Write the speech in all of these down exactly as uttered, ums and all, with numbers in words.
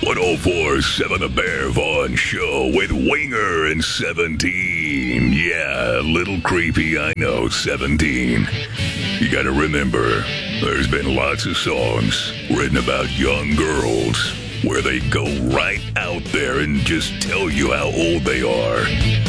one oh four point seven The Bear Vaughn Show with Winger and seventeen. Yeah, a little creepy, I know, seventeen. You gotta remember, there's been lots of songs written about young girls where they go right out there and just tell you how old they are.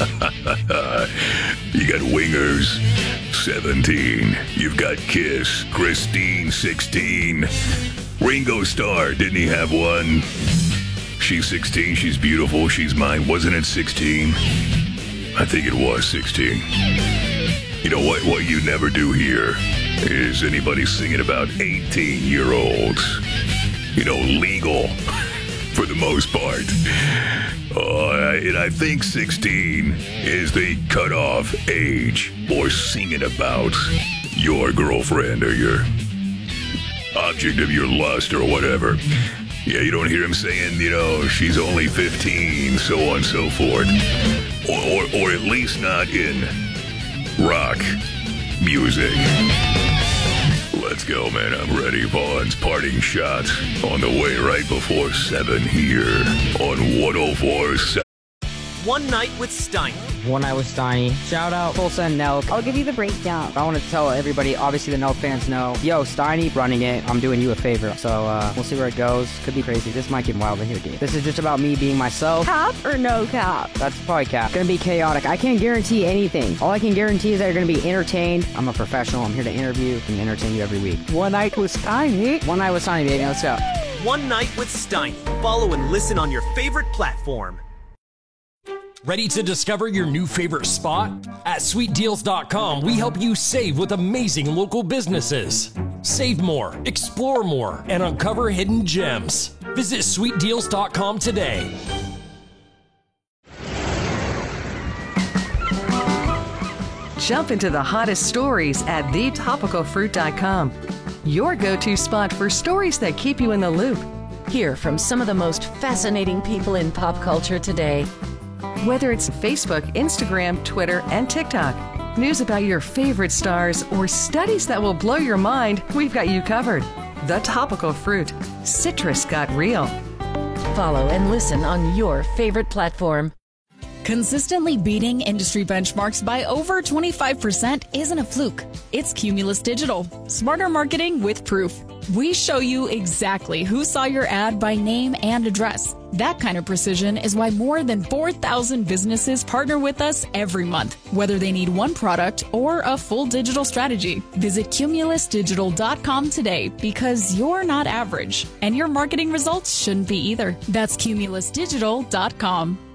You got Wingers, seventeen. You've got Kiss, Christine, sixteen. Ringo Starr, didn't he have one? She's sixteen, she's beautiful, she's mine. Wasn't it sixteen? I think it was sixteen. You know what, what you never do here is anybody singing about eighteen-year-olds. You know, legal, for the most part. Uh, and I think sixteen is the cutoff age for singing about your girlfriend or your object of your lust or whatever. Yeah, you don't hear him saying, you know, she's only fifteen, so on and so forth. Or, or, or at least not in rock music. Let's go, man. I'm ready. Vaughn's parting shot on the way right before seven here on one oh four point seven. One Night with Steiny. One Night with Steiny. Shout out Tulsa and Nelk. I'll give you the breakdown. I want to tell everybody, obviously the Nelk fans know, yo, Steiny running it. I'm doing you a favor. So uh, we'll see where it goes. Could be crazy. This might get wild in here, dude. This is just about me being myself. Cap or no cap? That's probably cap. Gonna be chaotic. I can't guarantee anything. All I can guarantee is that you're gonna be entertained. I'm a professional. I'm here to interview and entertain you every week. One Night with Steiny. One Night with Steiny, baby. Let's go. One Night with Steiny. Follow and listen on your favorite platform. Ready to discover your new favorite spot? At sweet deals dot com, we help you save with amazing local businesses. Save more, explore more, and uncover hidden gems. Visit sweet deals dot com today. Jump into the hottest stories at the topical fruit dot com. Your go-to spot for stories that keep you in the loop. Hear from some of the most fascinating people in pop culture today. Whether it's Facebook, Instagram, Twitter, and TikTok, news about your favorite stars, or studies that will blow your mind, we've got you covered. The Topical Fruit. Citrus got real. Follow and listen on your favorite platform. Consistently beating industry benchmarks by over twenty-five percent isn't a fluke. It's Cumulus Digital. Smarter marketing with proof. We show you exactly who saw your ad by name and address. That kind of precision is why more than four thousand businesses partner with us every month, whether they need one product or a full digital strategy. Visit cumulus digital dot com today because you're not average, and your marketing results shouldn't be either. That's cumulus digital dot com.